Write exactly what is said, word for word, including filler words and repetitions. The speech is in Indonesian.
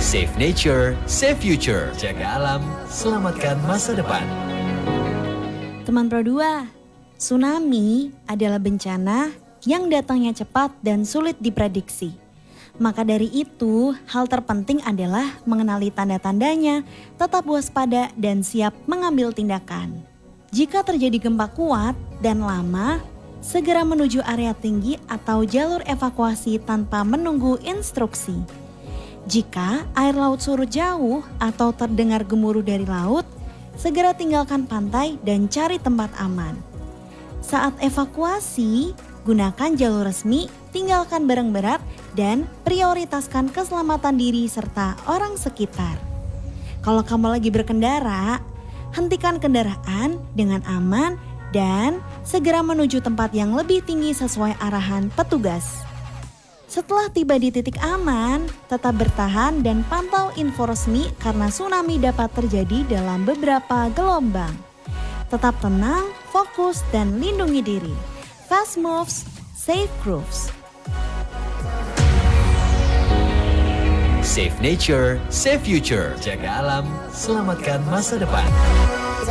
Save nature, save future. Jaga alam, selamatkan masa depan. Teman Pro dua, tsunami adalah bencana yang datangnya cepat dan sulit diprediksi. Maka dari itu, hal terpenting adalah mengenali tanda-tandanya, tetap waspada dan siap mengambil tindakan. Jika terjadi gempa kuat dan lama, segera menuju area tinggi atau jalur evakuasi tanpa menunggu instruksi. Jika air laut surut jauh atau terdengar gemuruh dari laut, segera tinggalkan pantai dan cari tempat aman. Saat evakuasi, gunakan jalur resmi, tinggalkan barang berat, dan prioritaskan keselamatan diri serta orang sekitar. Kalau kamu lagi berkendara, hentikan kendaraan dengan aman dan segera menuju tempat yang lebih tinggi sesuai arahan petugas. Setelah tiba di titik aman, tetap bertahan dan pantau info resmi karena tsunami dapat terjadi dalam beberapa gelombang. Tetap tenang, fokus, dan lindungi diri. Fast moves, safe grooves. Save nature, save future. Jaga alam, selamatkan masa depan.